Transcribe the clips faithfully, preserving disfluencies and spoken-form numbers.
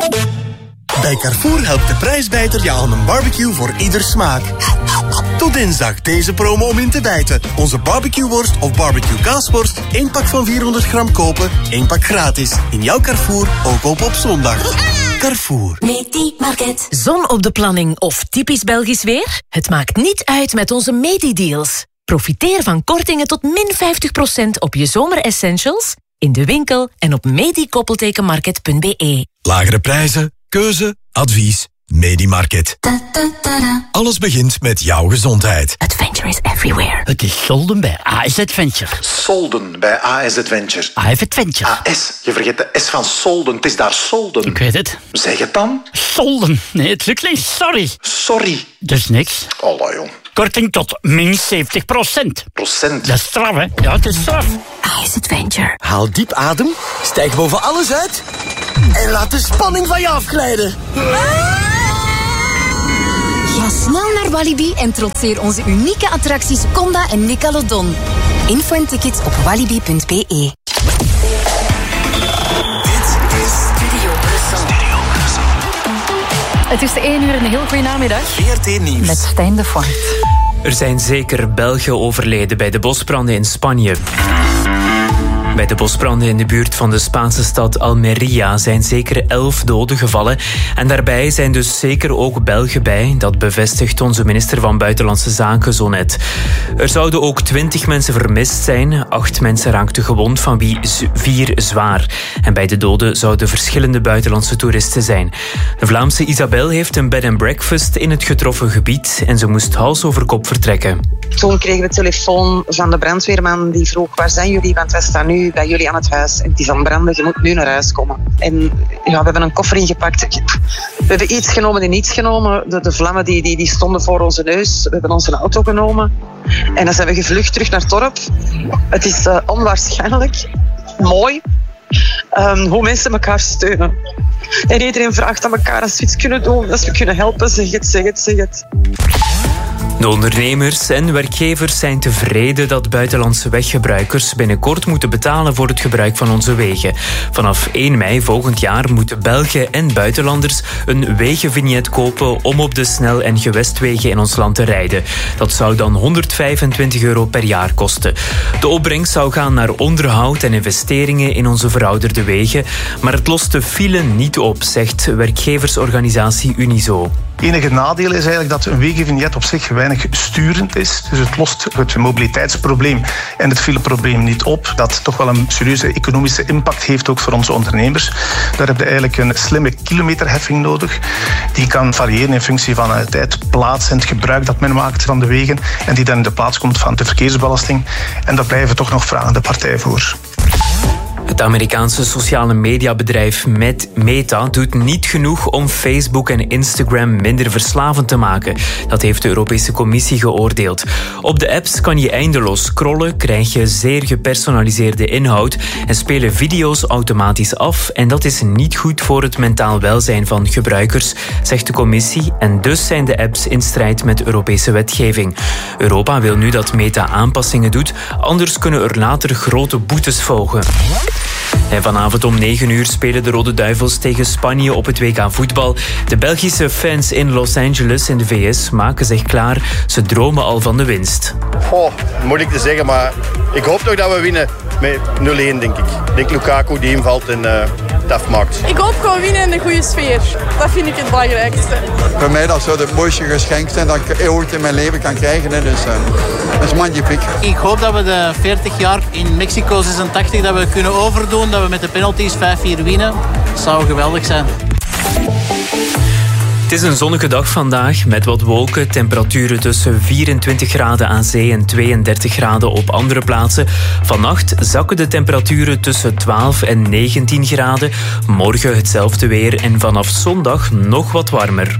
Bij Carrefour helpt de prijsbijter je aan een barbecue voor ieder smaak. Tot dinsdag deze promo om in te bijten. Onze barbecueworst of barbecue kaasworst. één pak van vierhonderd gram kopen, één pak gratis. In jouw Carrefour, ook open op zondag. Carrefour. Medi-market. Zon op de planning of typisch Belgisch weer? Het maakt niet uit met onze Medi-deals. Profiteer van kortingen tot min vijftig procent op je zomeressentials in de winkel en op medi-market punt be. Lagere prijzen, keuze, advies. Medi-market. Alles begint met jouw gezondheid. Adventure is everywhere. Het is solden bij A S Adventure. Solden bij A S Adventure. A S Adventure. A S, je vergeet de S van solden. Het is daar solden. Ik weet het. Zeg het dan. Solden. Nee, het lukt niet. Sorry. Sorry. Dus niks. Allah, jong. Korting tot min zeventig procent. Procent? Dat is straf, hè? Ja, het is straf. A S Adventure. Haal diep adem, stijg boven alles uit en laat de spanning van je afglijden. Ga snel naar Walibi en trotseer onze unieke attracties Conda en Nickelodeon. Info en tickets op walibi punt be. Dit is Studio Brussel. Het is de één uur en een heel goede namiddag. V R T Nieuws. Met Stijn de Voort. Er zijn zeker Belgen overleden bij de bosbranden in Spanje. Bij de bosbranden in de buurt van de Spaanse stad Almería zijn zeker elf doden gevallen. En daarbij zijn dus zeker ook Belgen bij. Dat bevestigt onze minister van Buitenlandse Zaken zo net. Er zouden ook twintig mensen vermist zijn. Acht mensen raakten gewond, van wie vier zwaar. En bij de doden zouden verschillende buitenlandse toeristen zijn. De Vlaamse Isabel heeft een bed and breakfast in het getroffen gebied. En ze moest hals over kop vertrekken. Toen kregen we telefoon van de brandweerman die vroeg: waar zijn jullie? Want wij staan nu bij jullie aan het huis. En het is aan het branden, je moet nu naar huis komen. En ja, we hebben een koffer ingepakt. We hebben iets genomen en niets genomen. De, de vlammen die, die, die stonden voor onze neus. We hebben onze auto genomen. En dan zijn we gevlucht terug naar het dorp. Het is uh, onwaarschijnlijk mooi um, hoe mensen elkaar steunen. En iedereen vraagt aan elkaar: als we iets kunnen doen, als we kunnen helpen, zeg het, zeg het, zeg het. De ondernemers en werkgevers zijn tevreden dat buitenlandse weggebruikers binnenkort moeten betalen voor het gebruik van onze wegen. Vanaf één mei volgend jaar moeten Belgen en buitenlanders een wegenvignet kopen om op de snel- en gewestwegen in ons land te rijden. Dat zou dan honderdvijfentwintig euro per jaar kosten. De opbrengst zou gaan naar onderhoud en investeringen in onze verouderde wegen, maar het lost de file niet op, zegt werkgeversorganisatie Unizo. Het enige nadeel is eigenlijk dat een wegenvignet op zich weinig sturend is. Dus het lost het mobiliteitsprobleem en het fileprobleem niet op. Dat toch wel een serieuze economische impact heeft ook voor onze ondernemers. Daar heb je eigenlijk een slimme kilometerheffing nodig. Die kan variëren in functie van de tijd, plaats en het gebruik dat men maakt van de wegen. En die dan in de plaats komt van de verkeersbelasting. En daar blijven toch nog vragende partij voor. Het Amerikaanse sociale mediabedrijf Meta doet niet genoeg om Facebook en Instagram minder verslavend te maken. Dat heeft de Europese Commissie geoordeeld. Op de apps kan je eindeloos scrollen, krijg je zeer gepersonaliseerde inhoud en spelen video's automatisch af. En dat is niet goed voor het mentaal welzijn van gebruikers, zegt de Commissie. En dus zijn de apps in strijd met Europese wetgeving. Europa wil nu dat Meta aanpassingen doet, anders kunnen er later grote boetes volgen. En vanavond om negen uur spelen de Rode Duivels tegen Spanje op het W K voetbal. De Belgische fans in Los Angeles in de V S maken zich klaar. Ze dromen al van de winst. Oh, moeilijk te zeggen, maar ik hoop toch dat we winnen met nul-een, denk ik. Ik denk Lukaku die invalt en uh, het afmaakt. Ik hoop gewoon winnen in een goede sfeer. Dat vind ik het belangrijkste. Voor mij dat zou het mooiste geschenk zijn dat ik ooit in mijn leven kan krijgen. Hè. Dus uh, dat is magnifiek. Ik hoop dat we de veertig jaar in Mexico zesentachtig dat we kunnen overdoen. Dat we met de penalties vijf vier winnen. Dat zou geweldig zijn. Het is een zonnige dag vandaag met wat wolken. Temperaturen tussen vierentwintig graden aan zee en tweeëndertig graden op andere plaatsen. Vannacht zakken de temperaturen tussen twaalf en negentien graden. Morgen hetzelfde weer en vanaf zondag nog wat warmer.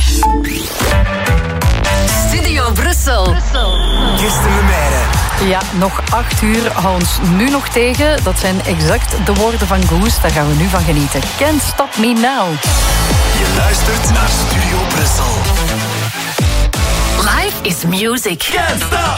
Studio Brussel. Kirsten Lemaire. Ja, nog acht uur. Hou ons nu nog tegen. Dat zijn exact de woorden van Goose. Daar gaan we nu van genieten. Can't stop me now. Je luistert naar Studio Brussel. Life is music. Can't stop